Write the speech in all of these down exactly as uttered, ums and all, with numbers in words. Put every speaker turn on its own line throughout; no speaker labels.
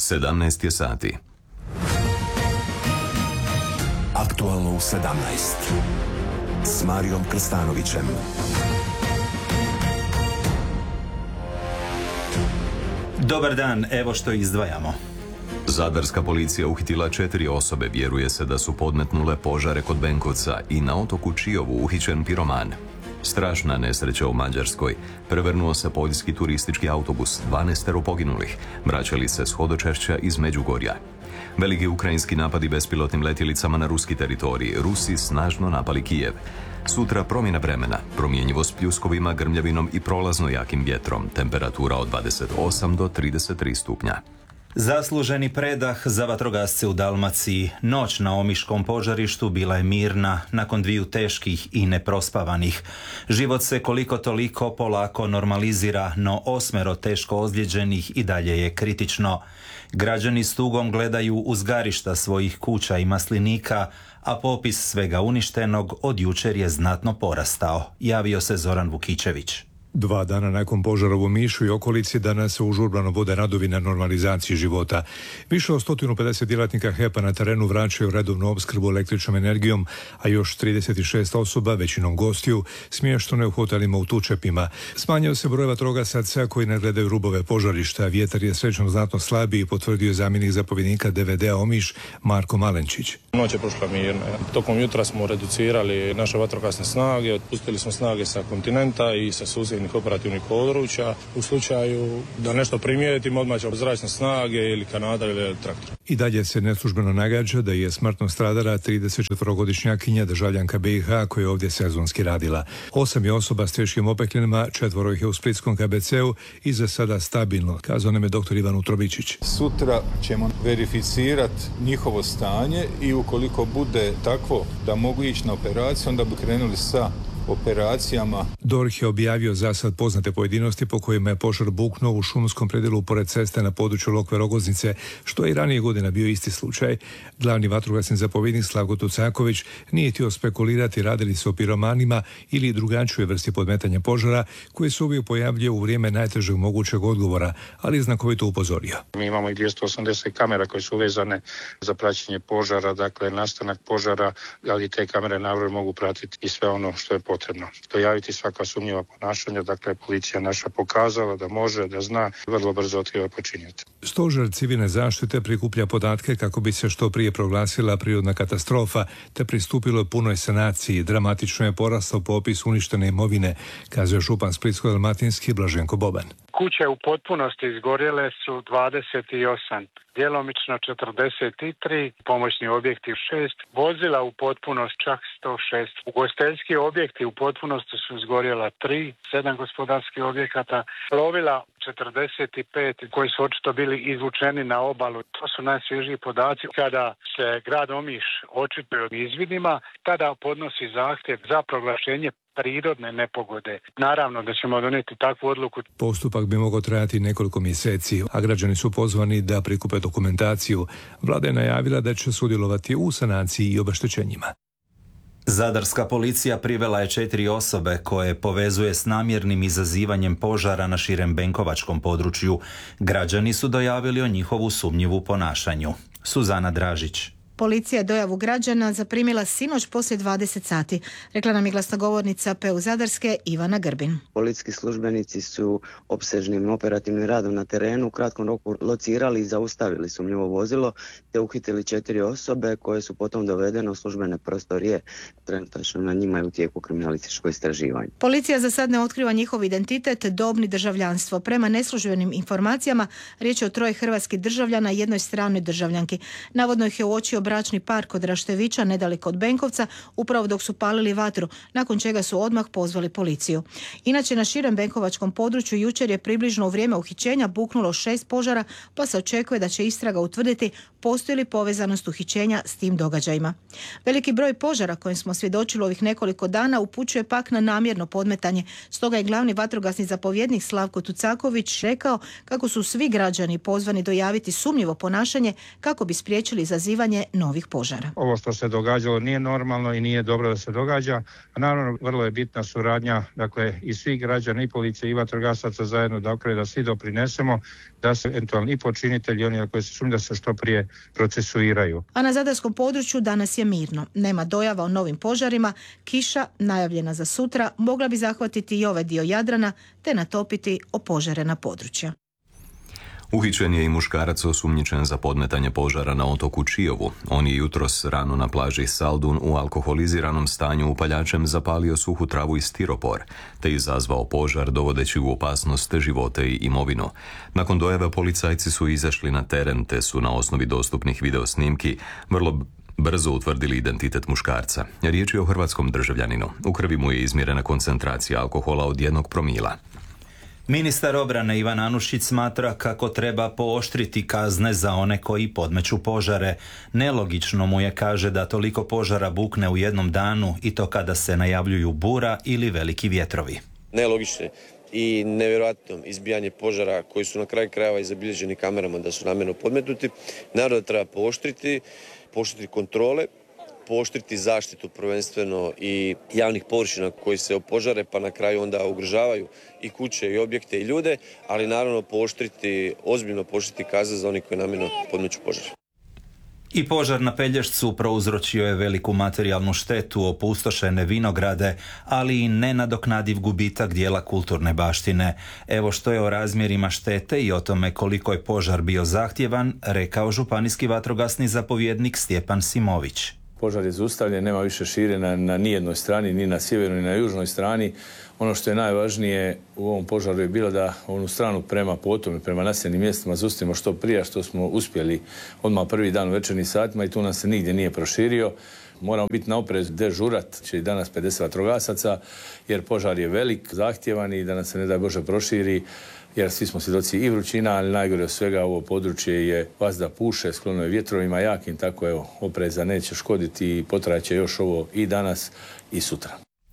sedamnaest je sati.
Aktualno u sedamnaest s Marijom Krstanovićem.
Dobar dan, evo što izdvajamo.
Zadarska policija uhitila četiri osobe, vjeruje se da su podmetnule požare kod Benkovca i na otoku Čiovu uhićen piroman. Strašna nesreća u Mađarskoj. Prevrnuo se poljski turistički autobus, dvanaestero poginulih, vraćali se s hodočašća iz Međugorja. Veliki ukrajinski napadi bespilotnim letjelicama na ruski teritorij. Rusi snažno napali Kijev. Sutra promjena vremena, promjenjivo s pljuskovima, grmljavinom i prolazno jakim vjetrom. Temperatura od dvadeset osam do trideset tri stupnja.
Zasluženi predah za vatrogasce u Dalmaciji. Noć na omiškom požarištu bila je mirna nakon dviju teških i neprospavanih. Život se koliko toliko polako normalizira, no osmero teško ozlijeđenih i dalje je kritično. Građani s tugom gledaju uzgarišta svojih kuća i maslinika, a popis svega uništenog od jučer je znatno porastao. Javio se Zoran Vukičević.
Dva dana nakon požara u Omišu i okolici danas se užurbano vode radovi na normalizaciji života. Više od sto pedeset djelatnika H E P-a na terenu vraćaju redovnu opskrbu električnom energijom, a još trideset šest osoba, većinom gostiju, smješteno je u hotelima u Tučepima. Smanjio se broj vatrogasaca koji ne gledaju rubove požarišta. Vjetar je srećom znatno slabiji, potvrdio zamjenik zapovjednika D V D-a Omiš Marko Malenčić.
Noć je prošla mirna. Tokom jutra smo reducirali naše vatrogasne snage, otpustili smo snage sa kontinenta i sa susjednih operativnih područja. U slučaju da nešto primijetimo, odmah će zračne snage ili kanadar ili traktor.
I dalje se neslužbeno nagađa da je smrtno stradala tridesetčetvorogodišnjakinja državljanka B i H koja je ovdje sezonski radila. Osam je osoba s teškim opekljenima, četvoro ih je u splitskom K B C-u i za sada stabilno, kazao nam je doktor Ivan Utrobičić.
Sutra ćemo verificirati njihovo stanje i ukoliko bude takvo da mogu ići na operaciju, onda bi krenuli sa operacijama.
D O R H je objavio za sad poznate pojedinosti po kojima je požar buknuo u šumskom predjelu pored ceste na području Lokve Rogoznice, što je i ranije godina bio isti slučaj. Glavni vatrogasni zapovjednik Slavko Tucaković nije htio spekulirati radili se o piromanima ili drugačijoj vrsti podmetanja požara koji se uvijek pojavljuje u vrijeme najtežeg mogućeg odgovora, ali je znakovito upozorio.
Mi imamo i dvjesto osamdeset kamera koje su vezane za praćenje požara, dakle nastanak požara, ali te kamere naravno mogu pratiti i sve ono što je potrebno. Dojaviti svaka sumnjiva ponašanja, dakle policija naša pokazala da može, da zna, vrlo brzo otkriva počinitelja.
Stožer civilne zaštite prikuplja podatke kako bi se što prije proglasila prirodna katastrofa te pristupilo punoj sanaciji. Dramatično je porastao popis uništene imovine, kazuje župan Splitsko-dalmatinski Blaženko Boban.
Kuće u potpunosti izgorjele su dvadeset osam, djelomično četrdeset tri, pomoćni objekti šest, vozila u potpunosti čak sto šest. Ugostiteljski objekti u potpunosti su izgorjela tri, sedam gospodarskih objekata, plovila četrdeset pet koji su očito bili izvučeni na obalu. To su najsvježiji podaci. Kada se grad Omiš očituje o izvidima, tada podnosi zahtjev za proglašenje prirodne nepogode. Naravno da ćemo donijeti takvu odluku.
Postupak bi mogao trajati nekoliko mjeseci, a građani su pozvani da prikupe dokumentaciju. Vlada je najavila da će sudjelovati u sanaciji i obeštećenjima.
Zadarska policija privela je četiri osobe koje povezuje s namjernim izazivanjem požara na širem benkovačkom području. Građani su dojavili o njihovu sumnjivu ponašanju. Suzana Dražić.
Policija je dojavu građana zaprimila sinoć poslije dvadeset sati, rekla nam je glasnogovornica P U Zadarske Ivana Grbin.
Policijski službenici su opsežnim operativnim radom na terenu u kratkom roku locirali i zaustavili sumnjivo vozilo te uhitili četiri osobe koje su potom dovedene u službene prostorije. Trenutačno na njima je u tijeku kriminalističko istraživanje.
Policija za sad ne otkriva njihov identitet, dob ni državljanstvo. Prema neslužbenim informacijama riječ je o troje hrvatskih državljana i jednoj stranoj državljanki. Navodno ih je uočio bračni par kod Raštevića, nedaleko od Benkovca, upravo dok su palili vatru, nakon čega su odmah pozvali policiju. Inače, na širem benkovačkom području jučer je približno u vrijeme uhićenja buknulo šest požara, pa se očekuje da će istraga utvrditi postoji li povezanost uhićenja s tim događajima. Veliki broj požara kojim smo svjedočili ovih nekoliko dana upućuje pak na namjerno podmetanje. Stoga je glavni vatrogasni zapovjednik Slavko Tucaković rekao kako su svi građani pozvani dojaviti sumnjivo ponašanje kako bi spriječili izazivanje novih požara.
Ovo što se događalo nije normalno i nije dobro da se događa. A naravno, vrlo je bitna suradnja, dakle, i svih građana, i policije, i vatrogasaca zajedno, dakle, da svi doprinesemo, da se eventualno i počinitelji, oni koji se sumnju, da se što prije procesuiraju.
A na zadarskom području danas je mirno. Nema dojava o novim požarima. Kiša, najavljena za sutra, mogla bi zahvatiti i ovaj dio Jadrana te natopiti opožarena područja.
Uhićen je i muškarac osumnjičen za podmetanje požara na otoku Čiovu. On je jutros rano na plaži Saldun u alkoholiziranom stanju upaljačem zapalio suhu travu i stiropor, te izazvao požar dovodeći u opasnost živote i imovinu. Nakon dojave policajci su izašli na teren te su na osnovi dostupnih videosnimki vrlo brzo utvrdili identitet muškarca. Riječ je o hrvatskom državljaninu. U krvi mu je izmjerena koncentracija alkohola od jednog promila.
Ministar obrane Ivan Anušić smatra kako treba pooštriti kazne za one koji podmeću požare. Nelogično mu je, kaže, da toliko požara bukne u jednom danu i to kada se najavljuju bura ili veliki vjetrovi.
Nelogično i nevjerojatno izbijanje požara koji su na kraju krajeva i zabilježeni kamerama da su namjerno podmetnuti. Naravno da treba pooštriti, pooštriti kontrole, pooštriti zaštitu prvenstveno i javnih površina koji se opožare pa na kraju onda ugrožavaju i kuće i objekte i ljude, ali naravno pooštriti, ozbiljno pooštriti kazne za oni koji namjerno podmeću požar.
I požar na Pelješcu prouzročio je veliku materijalnu štetu, opustošene vinograde, ali i nenadoknadiv gubitak dijela kulturne baštine. Evo što je o razmjerima štete i o tome koliko je požar bio zahtjevan, rekao županijski vatrogasni zapovjednik Stjepan Simović.
Požar je zaustavljen, nema više širenja na nijednoj strani, ni na sjevernoj ni na južnoj strani. Ono što je najvažnije u ovom požaru je bilo da onu stranu prema potomu, prema naseljenim mjestima zaustavimo što prije, što smo uspjeli odmah prvi dan u večernjim satima i tu nam se nigdje nije proširio. Moramo biti na oprezu, dežurat će i danas pedeset vatrogasaca jer požar je velik, zahtjevan i da nam se ne daj Bože proširi. Jer svi smo svjedoci i vrućina, ali najgore od svega ovo područje je vazda puše, sklono je vjetrovima jakim, tako evo, opreza neće škoditi i potrajaće još ovo i danas i sutra.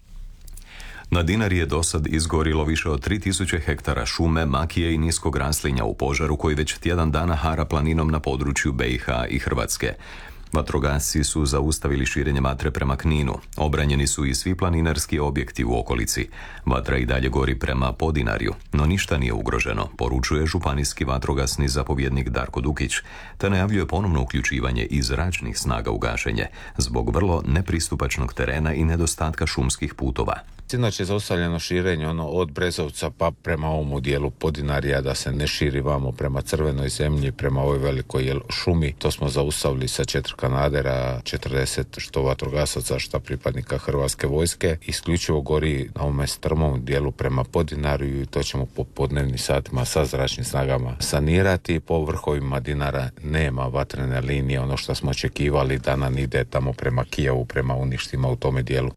Na Dinari je dosad izgorilo više od tri tisuće hektara šume, makije i niskog raslinja u požaru koji već tjedan dana hara planinom na području B i H i Hrvatske. Vatrogasci su zaustavili širenje vatre prema Kninu. Obranjeni su i svi planinarski objekti u okolici. Vatra i dalje gori prema Podinarju, no ništa nije ugroženo, poručuje županijski vatrogasni zapovjednik Darko Dukić, te najavljuje ponovno uključivanje i zračnih snaga u gašenje zbog vrlo nepristupačnog terena i nedostatka šumskih putova.
Inače je zaustavljeno širenje ono od Brezovca pa prema ovom dijelu Podinarja da se ne širi vamo prema Crvenoj zemlji, prema ovoj velikoj šumi. To smo zaustavili sa četiri kanadera, četrdeset što vatrogasaca, što pripadnika Hrvatske vojske. Isključivo gori na ovome strmom dijelu prema Podinarju i to ćemo po podnevnim satima sa zračnim snagama sanirati. Po vrhovima Dinara nema vatrene linije, ono što smo očekivali da nam ide tamo prema Kijevu, prema uništima u tome dijelu.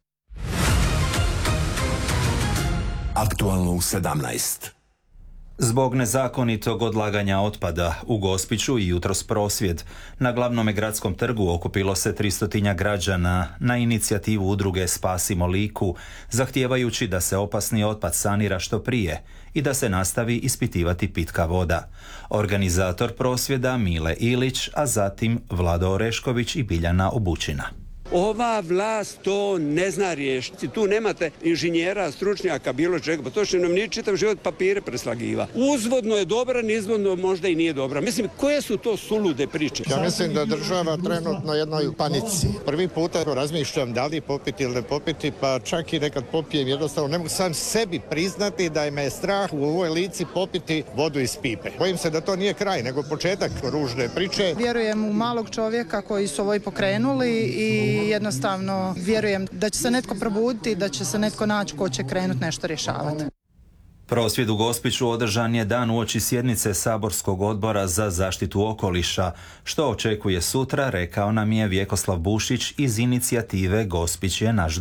Aktualno u sedamnaest.
Zbog nezakonitog odlaganja otpada u Gospiću i jutros prosvjed. Na glavnom gradskom trgu okupilo se tristotinja građana na inicijativu udruge Spasimo Liku, zahtijevajući da se opasni otpad sanira što prije i da se nastavi ispitivati pitka voda. Organizator prosvjeda Mile Ilić, a zatim Vlado Orešković i Biljana Obučina.
Ova vlast to ne zna riješiti. Tu nemate inženjera, stručnjaka, bilo čega. Pa to što nam nije čitav život papire preslagiva. Uzvodno je dobra, nizvodno možda i nije dobra. Mislim, koje su to sulude priče?
Ja mislim da država trenutno jednoj panici. Prvi puta razmišljam da li popiti ili ne popiti, pa čak i nekad popijem jednostavno. Ne mogu sam sebi priznati da me je strah u ovoj Lici popiti vodu iz pipe. Bojim se da to nije kraj, nego početak ružne priče.
Vjerujem u malog čovjeka koji su ovo i pokrenuli i jednostavno vjerujem da će se netko probuditi, da će se netko naći ko će krenuti nešto rješavati.
Prosvjed u Gospiću održan je dan uoči sjednice Saborskog odbora za zaštitu okoliša. Što očekuje sutra, rekao nam je Vjekoslav Bušić iz inicijative Gospić je naš dom.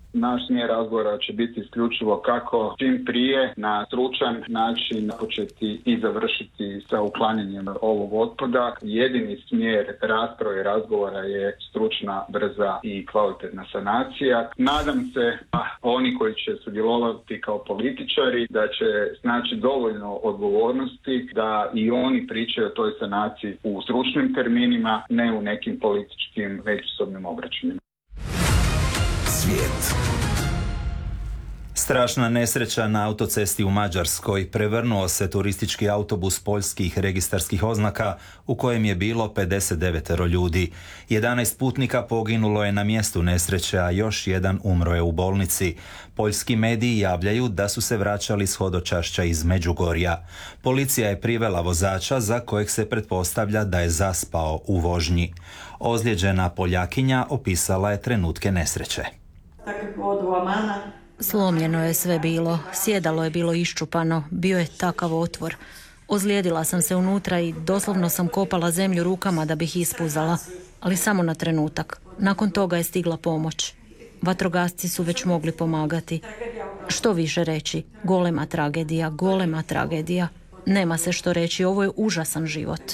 Naš smjer razgovora će biti isključivo kako čim prije na stručan način početi i završiti sa uklanjanjem ovog otpada. Jedini smjer rasprave i razgovora je stručna, brza i kvalitetna sanacija. Nadam se da oni koji će sudjelovati kao političari da će snaći dovoljno odgovornosti da i oni pričaju o toj sanaciji u stručnim terminima, ne u nekim političkim međusobnim obračunima.
Svijet.
Strašna nesreća na autocesti u Mađarskoj. Prevrnuo se turistički autobus poljskih registarskih oznaka u kojem je bilo pedeset devet ljudi. jedanaest putnika poginulo je na mjestu nesreće, a još jedan umro je u bolnici. Poljski mediji javljaju da su se vraćali s hodočašća iz Međugorja. Policija je privela vozača za kojeg se pretpostavlja da je zaspao u vožnji. Ozlijeđena Poljakinja opisala je trenutke nesreće.
Slomljeno je sve bilo, sjedalo je bilo iščupano, bio je takav otvor. Ozlijedila sam se unutra i doslovno sam kopala zemlju rukama da bih ispuzala, ali samo na trenutak. Nakon toga je stigla pomoć. Vatrogasci su već mogli pomagati. Što više reći? Golema tragedija, golema tragedija. Nema se što reći, ovo je užasan život.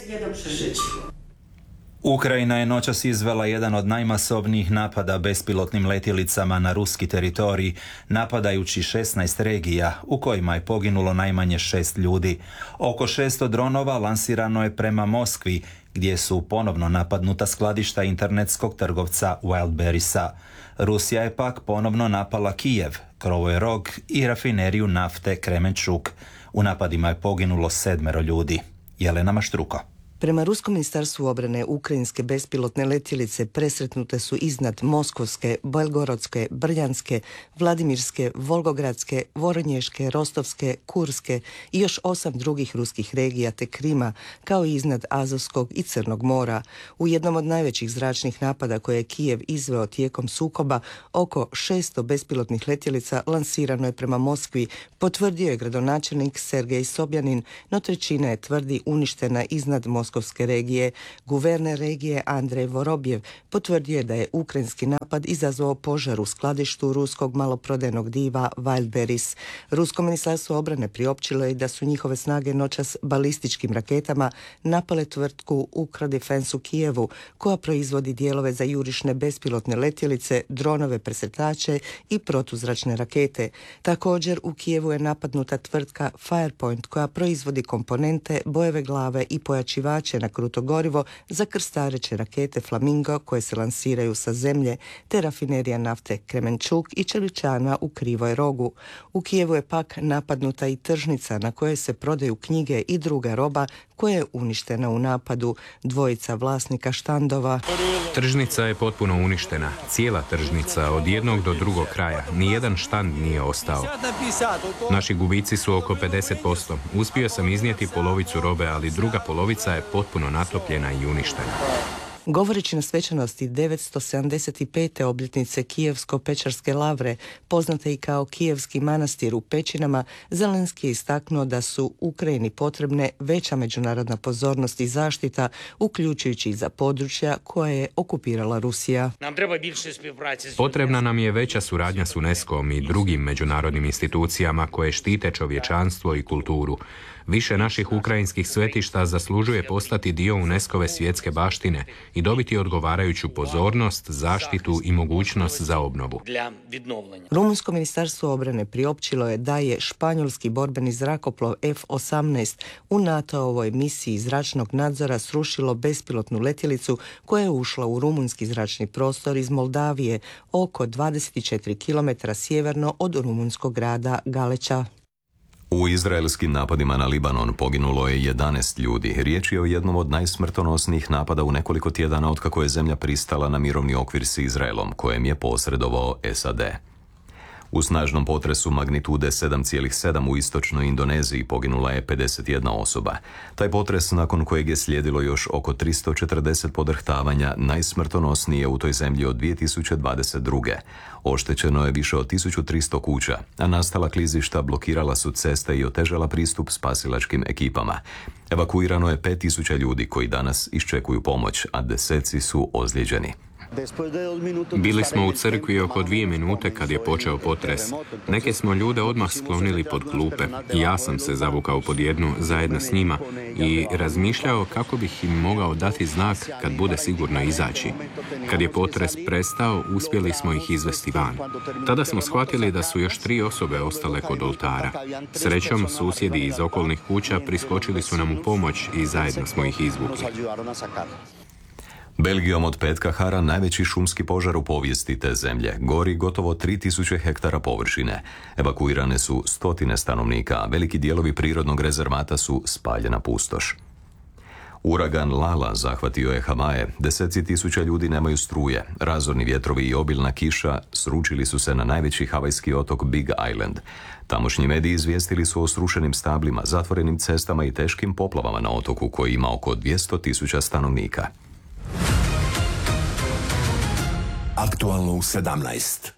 Ukrajina je noćas izvela jedan od najmasovnijih napada bespilotnim letjelicama na ruski teritorij, napadajući šesnaest regija u kojima je poginulo najmanje šest ljudi. Oko šesto dronova lansirano je prema Moskvi, gdje su ponovno napadnuta skladišta internetskog trgovca Wildberriesa. Rusija je pak ponovno napala Kijev, Krovoj Rog i rafineriju nafte Kremenčuk. U napadima je poginulo sedmero ljudi. Jelena Maštruko.
Prema Ruskom ministarstvu obrane, ukrajinske bespilotne letjelice presretnute su iznad Moskovske, Belgorodske, Brljanske, Vladimirske, Volgogradske, Voronješke, Rostovske, Kurske i još osam drugih ruskih regija te Krima, kao i iznad Azovskog i Crnog mora. U jednom od najvećih zračnih napada koje je Kijev izveo tijekom sukoba, oko šesto bespilotnih letjelica lansirano je prema Moskvi, potvrdio je gradonačelnik Sergej Sobjanin, no trećina je, tvrdi, uništena iznad Moskovske regije. Guverner regije Andrej Vorobjev potvrdio je da je ukrajinski napad izazvao požar u skladištu ruskog maloprodajnog diva Wildberries. Rusko ministarstvo obrane priopćilo je da su njihove snage noćas balističkim raketama napale tvrtku Ukradefense u Kijevu, koja proizvodi dijelove za jurišne bespilotne letjelice, dronove presretače i protuzračne rakete. Također u Kijevu je napadnuta tvrtka Firepoint, koja proizvodi komponente, bojeve glave i pojačivače na kruto gorivo za krstareće rakete Flamingo koje se lansiraju sa zemlje, te rafinerija nafte Kremenčuk i čeličana u Krivoj Rogu. U Kijevu je pak napadnuta i tržnica na kojoj se prodaju knjige i druga roba koja je uništena u napadu. Dvojica vlasnika štandova.
Tržnica je potpuno uništena. Cijela tržnica od jednog do drugog kraja. Nijedan štand nije ostao. Naši gubici su oko pedeset posto. Uspio sam iznijeti polovicu robe, ali druga polovica je potpuno natopljena i uništena.
Govoreći na svečanosti devetsto sedamdeset pete obljetnice Kijevsko-Pečarske lavre, poznate i kao Kijevski manastir u Pećinama, Zelenski je istaknuo da su Ukrajini potrebne veća međunarodna pozornost i zaštita, uključujući i za područja koje je okupirala Rusija.
Potrebna nam je veća suradnja s UNESCO-om i drugim međunarodnim institucijama koje štite čovječanstvo i kulturu. Više naših ukrajinskih svetišta zaslužuje postati dio UNESCO-ve svjetske baštine i dobiti odgovarajuću pozornost, zaštitu i mogućnost za obnovu.
Rumunjsko ministarstvo obrane priopćilo je da je španjolski borbeni zrakoplov F osamnaest u NATO-ovoj misiji zračnog nadzora srušilo bespilotnu letjelicu koja je ušla u rumunjski zračni prostor iz Moldavije, oko dvadeset četiri kilometra sjeverno od rumunjskog grada Galeća.
U izraelskim napadima na Libanon poginulo je jedanaest ljudi. Riječ je o jednom od najsmrtonosnijih napada u nekoliko tjedana otkako je zemlja pristala na mirovni okvir s Izraelom, kojem je posredovao S A D. U snažnom potresu magnitude sedam zarez sedam u istočnoj Indoneziji poginula je pedeset jedna osoba. Taj potres, nakon kojeg je slijedilo još oko tristo četrdeset podrhtavanja, najsmrtonosniji je u toj zemlji od dvije tisuće dvadeset druge. Oštećeno je više od tisuću tristo kuća, a nastala klizišta blokirala su ceste i otežala pristup spasilačkim ekipama. Evakuirano je pet tisuća ljudi koji danas iščekuju pomoć, a deseci su ozlijeđeni.
Bili smo u crkvi oko dvije minute kad je počeo potres. Neke smo ljude odmah sklonili pod klupe. I ja sam se zavukao pod jednu zajedno s njima i razmišljao kako bih im mogao dati znak kad bude sigurno izaći. Kad je potres prestao, uspjeli smo ih izvesti van. Tada smo shvatili da su još tri osobe ostale kod oltara. Srećom, susjedi iz okolnih kuća priskočili su nam u pomoć i zajedno smo ih izvukli.
Belgijom od petka hara najveći šumski požar u povijesti te zemlje. Gori gotovo tri tisuće hektara površine. Evakuirane su stotine stanovnika, a veliki dijelovi prirodnog rezervata su spaljena pustoš. Uragan Lala zahvatio je Havaje, deseci tisuća ljudi nemaju struje, razorni vjetrovi i obilna kiša sručili su se na najveći havajski otok Big Island. Tamošnji mediji izvijestili su o srušenim stablima, zatvorenim cestama i teškim poplavama na otoku koji ima oko dvjesto tisuća stanovnika.
Aktualno u sedamnaest.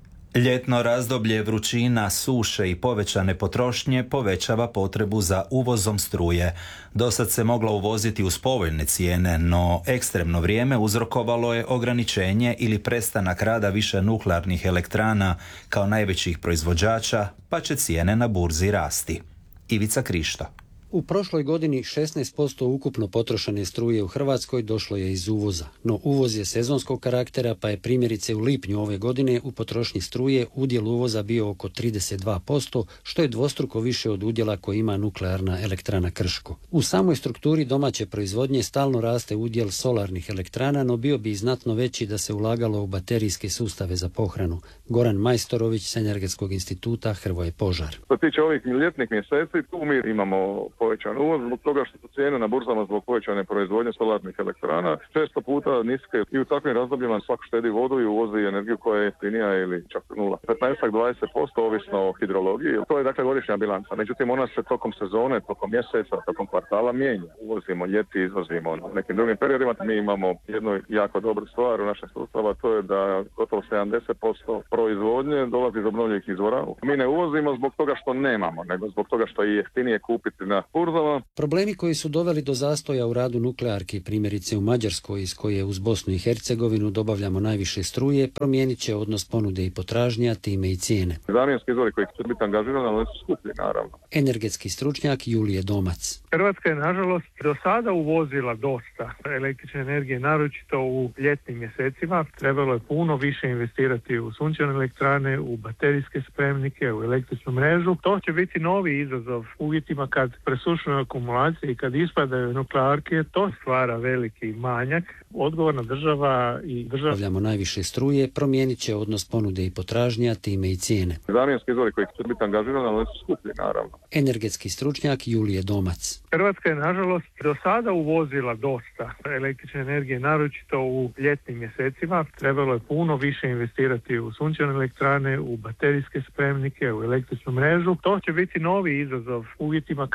Ljetno razdoblje vrućina, suše i povećane potrošnje povećava potrebu za uvozom struje. Dosad se moglo uvoziti uz povoljne cijene, no ekstremno vrijeme uzrokovalo je ograničenje ili prestanak rada više nuklearnih elektrana kao najvećih proizvođača, pa će cijene na burzi rasti. Ivica Krišto.
U prošloj godini šesnaest posto ukupno potrošene struje u Hrvatskoj došlo je iz uvoza, no uvoz je sezonskog karaktera pa je primjerice u lipnju ove godine u potrošnji struje udjel uvoza bio oko trideset dva posto, što je dvostruko više od udjela koji ima nuklearna elektrana Krško. U samoj strukturi domaće proizvodnje stalno raste udjel solarnih elektrana, no bio bi i znatno veći da se ulagalo u baterijske sustave za pohranu. Goran Majstorović s Energetskog instituta Hrvoje Požar.
Što se tiče ovih ljetnih mjeseci, tu mi imamo povećan uvoz zbog toga što su cijene na burzama zbog povećane proizvodnje solarnih elektrana često puta niske i u takvim razdobljima svako štedi vodu i uvozi energiju koja je jeftinija ili čak nula. petnaest do dvadeset posto ovisno o hidrologiji. To je dakle godišnja bilanca. Međutim, ona se tokom sezone, tokom mjeseca, tokom kvartala mijenja. Uvozimo ljeti, izvozimo u nekim drugim periodima. Mi imamo jednu jako dobru stvar u našem sustavu, to je da gotovo sedamdeset posto proizvodnje dolazi iz obnovljivih izvora. Mi ne uvozimo zbog toga što nemamo, nego zbog toga što je jeftinije kupiti na burzama.
Problemi koji su doveli do zastoja u radu nuklearki, primjerice u Mađarskoj iz koje uz Bosnu i Hercegovinu dobavljamo najviše struje, promijenit će odnos ponude i potražnje, time i cijene.
Zamjenski izvori koji će biti angažirani, ali su skuplji naravno.
Energetski stručnjak Julije Domac.
Hrvatska je nažalost do sada uvozila dosta električne energije, naročito u ljetnim mjesecima. Trebalo je puno više investirati u sunčane elektrane, u baterijske spremnike, u električnu mrežu. To će biti novi izazov uvjetima kad presušuje akumulacije i kad ispadaju nuklearke, to stvara veliki manjak. Odgovorna država i država...
Dobavljamo najviše struje, promijenit će odnos ponude i potražnje, time i cijene.
Zamjenski izvori koji će biti angažirani, ali su skuplji naravno.
Energetski stručnjak Julije Domac.
Hrvatska je nažalost do sada uvozila dosta električne energije, naročito u ljetnim mjesecima. Trebalo je puno više investirati u sunčane elektrane, u baterijske spremnike, u električnu mrežu. To će biti novi izazov uvjetima